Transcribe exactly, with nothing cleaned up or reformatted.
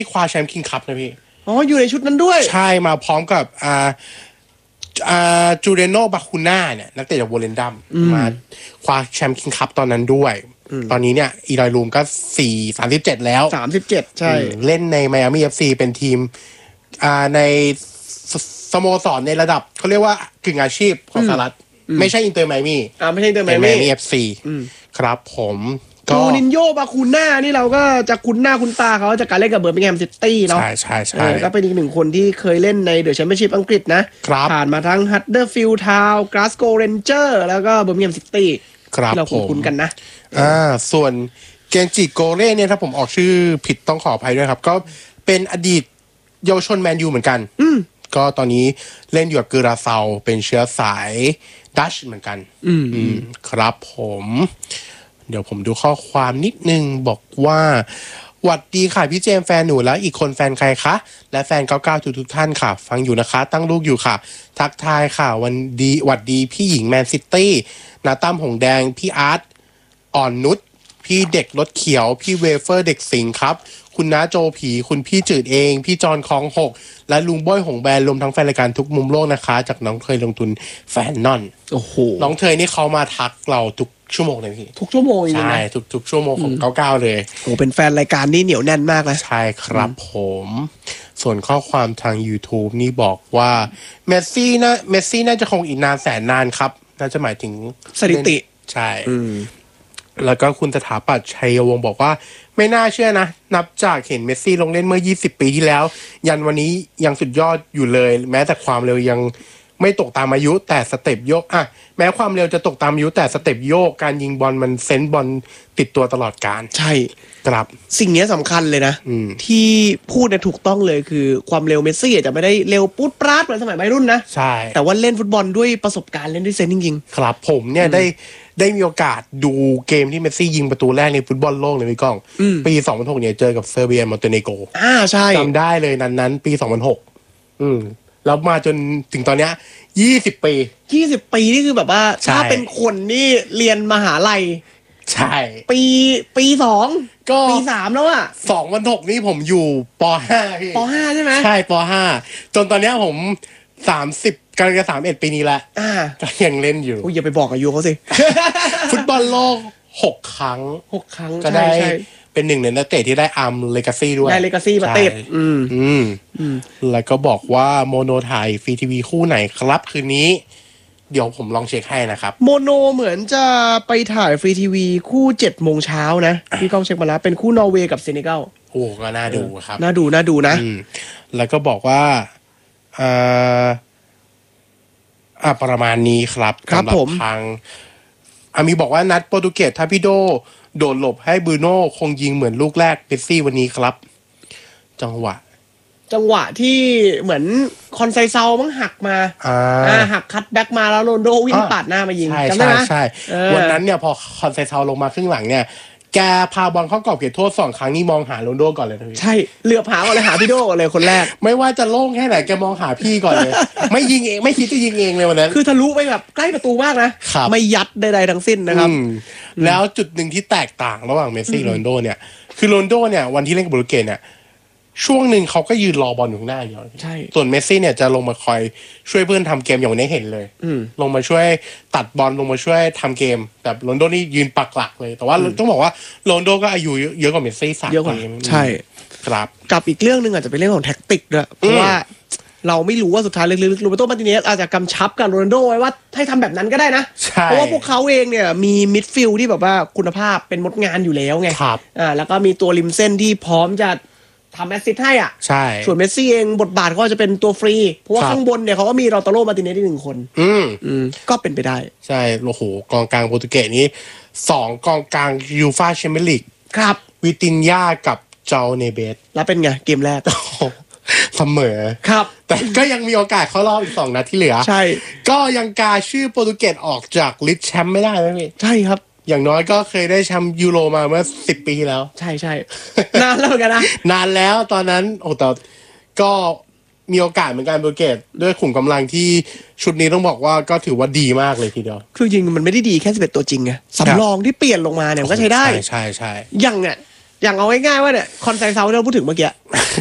ที่คว้าแชมป์คิงคัพนะพี่อ๋ออยู่ในชุดนั้นด้วยใช่มาพร้อมกับอ่าอ่าจูเรโนบาคูน่าเนี่ยนักเตะจากโวเลนดัมมาคว้าแชมป์คิงคัพตอนนั้นด้วยตอนนี้เนี่ยอีลอยลูมก็สี่สามสิบเจ็ดแล้วสามสิบเจ็ดใช่เล่นในไมอามี่เอฟซีเป็นทีมอ่าในสโมสรในระดับเขาเรียกว่ากึ่งอาชีพของสหรัฐไม่ใช่อินเตอร์ไมอามี่อ่าไม่ใช่อินเตอร์ไมอามี่เอฟซีครับผมจูนินโญ่บาคูน่านี่เราก็จะคุ้นหน้าคุ้นตาเขาจากการเล่นกับเบอร์มิงแฮมซิตี้เนาะใช่ใช่ใช่ก็เป็นอีกหนึ่งคนที่เคยเล่นในเดอะแชมเปี้ยนชิพอังกฤษนะผ่านมาทั้งฮัตเดอร์ฟิลด์ทาวน์กลาสโกว์เรนเจอร์แล้วก็เบอร์มิงแฮมซิตี้ที่เราคุ้นกันนะอ่าส่วนเกนจิโกเร่เนี่ยถ้าผมออกชื่อผิดต้องขออภัยด้วยครับก็เป็นอดีตเยาวชนแมนยูเหมือนกันก็ตอนนี้เล่นอยู่กับกือราเซาเป็นเชื้อสายดัชเหมือนกันอืมครับผมเดี๋ยวผมดูข้อความนิดนึงบอกว่าหวัดดีค่ะพี่เจมแฟนหนูแล้วอีกคนแฟนใครคะและแฟนเก้าเก้าทุกทุกท่านค่ะฟังอยู่นะคะตั้งลูกอยู่ค่ะทักทายค่ะวันดีหวัดดีพี่หญิงแมนซิตี้นาตั้มหงแดงพี่อาร์ตอ่อนนุชพี่เด็กรถเขียวพี่เวเฟอร์เด็กสิงห์ครับคุณน้าโจผีคุณพี่จืดเองพี่จอนคองหกและลุงบ้อยหงแบนรวมทั้งแฟนรายการทุกมุมโลกนะคะจากน้องเคยลงทุนแฟนนอนโอ้โหน้องเทยนี่เขามาทักเราทุกชั่วโมงเลยพี่ทุกชั่วโมงใช่ทุกทุกชั่วโมงของเก้าเก้าเลยโอ้เป็นแฟนรายการนี่เหนียวแน่นมากนะใช่ครับผมส่วนข้อความทาง YouTube นี่บอกว่าเมสซี่นะเมสซี่น่าจะคงอีกนานแสนนานครับน่าจะหมายถึงสถิติใช่แล้วก็คุณสถาปัตย์ชัยวงศ์บอกว่าไม่น่าเชื่อนะนับจากเห็นเมสซี่ลงเล่นเมื่อยี่สิบปีที่แล้วยันวันนี้ยังสุดยอดอยู่เลยแม้แต่ความเร็วยังไม่ตกตามอายุแต่สเต็ปโยกอ่ะแม้ความเร็วจะตกตามอายุแต่สเต็ปโยกการยิงบอลมันเซนส์บอลติดตัวตลอดกาลใช่ครับสิ่งนี้สำคัญเลยนะที่พูดเนี่ยถูกต้องเลยคือความเร็วเมสซี่อาจจะไม่ได้เร็วปุ๊ดปราดเหมือนสมัยวัยรุ่นนะใช่แต่ว่าเล่นฟุตบอลด้วยประสบการณ์เล่นด้วยเซนส์จริงๆครับผมเนี่ยได้ได้มีโอกาสดูเกมที่เมสซี่ยิงประตูแรกในฟุตบอลโลกเลยพี่ก้องปีสองพันหกเนี่ยเจอกับเซอร์เบียมอนเตเนโกรอ่าใช่จำได้เลยนั้นนั้นปีสองพันหกอืมแล้วมาจนถึงตอนเนี้ยยี่สิบปียี่สิบปีนี่คือแบบว่าถ้าเป็นคนนี่เรียนมหาลัยใช่ปีปีสองก็ปีสามแล้วอะสองพันหกนี่ผมอยู่ปห้าพี่ปห้าใช่ไหมใช่ปห้าจนตอนเนี้ยผมสามสิบกำลังจะสามเอ็ดปีนี้ละอ่าก็ยังเล่นอยู่โอ้ยอย่าไปบอกอายุเขาสิฟุตบอลโลกหกครั้งหกครั้งก็ได้เป็นหนึ่งในนักเตะที่ได้อัมเลกาซี่ด้วยได้เลกาซี่มาติดอืมอืมแล้วก็บอกว่าโมโนถ่ายฟรีทีวีคู่ไหนครับคืนนี้เดี๋ยวผมลองเช็คให้นะครับโมโนเหมือนจะไปถ่ายฟรีทีวีคู่เจ็ดโมงเช้านะพี่ก้องเช็คมาแล้วเป็นคู่นอร์เวย์กับเซเนกัลโอ้ก็น่าดูครับน่าดูน่าดูนะแล้วก็บอกว่าอ่าอ่าประมาณนี้ครับครับผมทางอามีบอกว่านัดโปรตุเกสถ้าพี่โดโดดหลบให้บรูโน่คงยิงเหมือนลูกแรกเมสซี่วันนี้ครับจังหวะจังหวะที่เหมือนคอนไซเซามั้งหักมาอ่าหักคัตแบ็กมาแล้วโรนโดวิ่งปาดหน้ามายิงจำได้ไหมใช่วันนั้นเนี่ยพอคอนไซเซาลงมาครึ่งหลังเนี่ยแกพาบอลเข้ากรอบเขตโทษสองครั้งนี่มองหาโรนโดก่อนเลยนะพี่ใช่เหลือบหาก่อนเลยหาพี่โดก่อนเลยคนแรกไม่ว่าจะโล่งแค่ไหนแกมองหาพี่ก่อนเลยไม่ยิงเองไม่คิดจะยิงเองเลยวันนั้นคือทะลุไปแบบใกล้ประตูมากนะไม่ยัดใดๆทั้งสิ้นนะครับแล้วจุดหนึ่งที่แตกต่างระหว่างเมสซี่โรนโดเนี่ยคือโรนโดเนี่ยวันที่เล่นกับโปรตุเกสเนี่ยช่วงหนึ่งเขาก็ยืนรอบอลอยู่ข้างหน้าอยู่ใช่ส่วนเมสซี่เนี่ยจะลงมาคอยช่วยเพื่อนทำเกมอย่างนี้เห็นเลยลงมาช่วยตัดบอลลงมาช่วยทำเกมแต่โรนโดนี่ยืนปักหลักเลยแต่ว่าต้องบอกว่าโรนโดก็อายุเยอะกว่าเมสซี่สามปีใช่ครับกับอีกเรื่องนึงอาจจะเป็นเรื่องของแท็กติกด้วยเพราะว่าเราไม่รู้ว่าสุดท้ายลึกๆโรเบโต มาร์ติเนสอาจจะกำชับกับโรนัลโดไว้ว่าให้ทำแบบนั้นก็ได้นะเพราะว่าพวกเขาเองเนี่ยมีมิดฟิลด์ที่แบบว่าคุณภาพเป็นมดงานอยู่แล้วไงอ่าแล้วก็มีตัวริมเส้นที่พร้อมจะทำแอสซิสต์ให้อ่ะใช่ส่วนเมสซี่เองบทบาทเขาจะเป็นตัวฟรีเพราะว่าข้างบนเนี่ยเขาก็มีลาตาโร มาร์ติเนสที่หนึ่งคนอืมอืมก็เป็นไปได้ใช่โอ้โหกองกลางโปรตุเกสนี้สองกองกลางยูฟ่าแชมเปี้ยนลีกครับวิตินญากับเจ้าเนเบสแล้วเป็นไงเกมแรกเสมอครับแต่ก็ยังมีโอกาสเข้ารอบอีกสองนัดที่เหลือใช่ก็ยังกาชื่อโปรตุเกสออกจากลิสต์แชมป์ไม่ได้ไหมพี่ใช่ครับอย่างน้อยก็เคยได้แชมป์ยูโรมาเมื่อสิบปีที่แล้วใช่ใช่นานแล้วเหมือนกันนะนานแล้วตอนนั้นโอ้แต่ก็มีโอกาสเหมือนกันโปรตุเกสด้วยขุมกำลังที่ชุดนี้ต้องบอกว่าก็ถือว่าดีมากเลยทีเดียวคือจริงมันไม่ได้ดีแค่สิบเอ็ดตัวจริงไงสำรองที่เปลี่ยนลงมาเนี่ยก็ใช้ได้ใช่ใช่อย่างเนี่ยอย่างเอาง่ายๆว่าเนี่ยคอนไซเซาที่เราพูดถึงเมื่อกี้